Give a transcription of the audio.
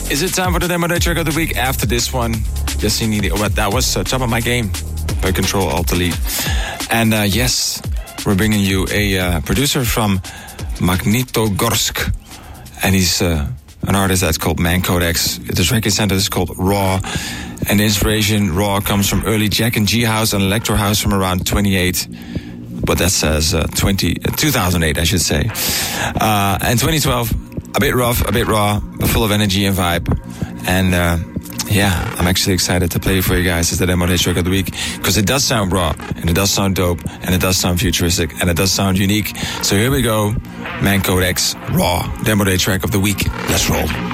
Is it time for the Demo Day track of the week? After this one, yes, indeed. Well, that was Top of My Game by Control Alt Delete. And yes, we're bringing you a producer from Magnitogorsk. And he's an artist that's called Man Codex. The track he sent us is called Raw. And the inspiration, Raw, comes from early Jack and G House and Electro House from around 28. But that says 2008, I should say. And 2012, a bit rough, a bit raw, but full of energy and vibe. And yeah, I'm actually excited to play it for you guys as the Demo Day track of the week, because it does sound raw, and it does sound dope, and it does sound futuristic, and it does sound unique. So here we go, Man Codex, Raw, Demo Day track of the week. Let's roll.